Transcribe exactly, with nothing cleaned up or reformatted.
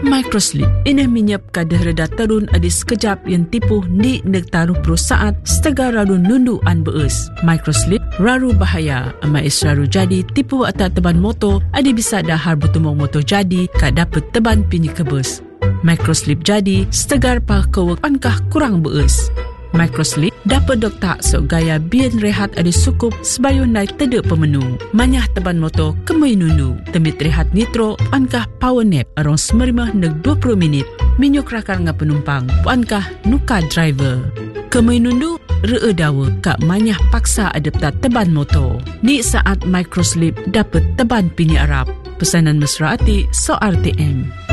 Microslip ini minyap kadah reda terun adi sekejap yang tipu di nektaruh pro saat setega raru nundu an beus. Microslip raru bahaya ama is raru jadi tipu atas teban motor adi bisa dahar bertumong motor jadi kak dapat teban pini kebus. Microslip jadi setegar pa kewek ankah kurang beus. Microslip dapat doktak sok gaya bian rehat ada sukup sebayun naik tedek pemenu. Manyah teban motor kemui nundu. Temit rehat nitro ankah power nap arong semerimah neg dua puluh minit. Minyuk rakar nga penumpang ankah nuka driver. Kemui nundu ree dawa kak manyah paksa adaptat teban motor. Ni saat Microslip dapat teban pini Arab. Pesanan mesra ati so R T M.